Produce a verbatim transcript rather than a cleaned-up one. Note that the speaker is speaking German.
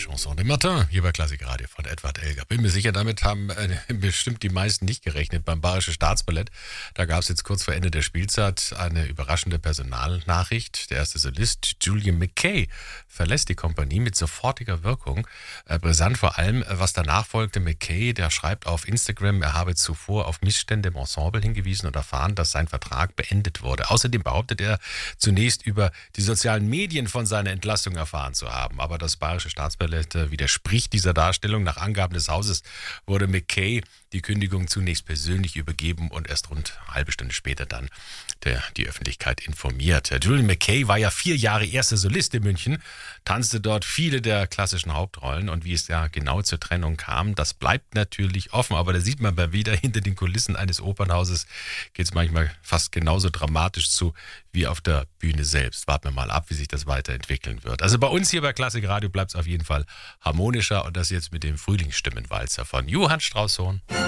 Chanson de Matin, hier bei Klassik Radio von Edward Elgar. Bin mir sicher, damit haben äh, bestimmt die meisten nicht gerechnet. Beim Bayerische Staatsballett, da gab es jetzt kurz vor Ende der Spielzeit eine überraschende Personalnachricht. Der erste Solist, Julian McKay, verlässt die Kompanie mit sofortiger Wirkung. Äh, brisant vor allem, was danach folgte. McKay, der schreibt auf Instagram, er habe zuvor auf Missstände im Ensemble hingewiesen und erfahren, dass sein Vertrag beendet wurde. Außerdem behauptet er zunächst über die sozialen Medien von seiner Entlassung erfahren zu haben. Aber das Bayerische Staatsballett widerspricht dieser Darstellung. Nach Angaben des Hauses wurde McKay die Kündigung zunächst persönlich übergeben und erst rund eine halbe Stunde später dann der, die Öffentlichkeit informiert. Julian McKay war ja vier Jahre erster Solist in München, tanzte dort viele der klassischen Hauptrollen und wie es ja genau zur Trennung kam, das bleibt natürlich offen, aber da sieht man mal wieder, hinter den Kulissen eines Opernhauses geht es manchmal fast genauso dramatisch zu wie auf der Bühne selbst. Warten wir mal ab, wie sich das weiterentwickeln wird. Also bei uns hier bei Klassik Radio bleibt es auf jeden Fall harmonischer und das jetzt mit dem Frühlingsstimmenwalzer von Johann Strauss Sohn.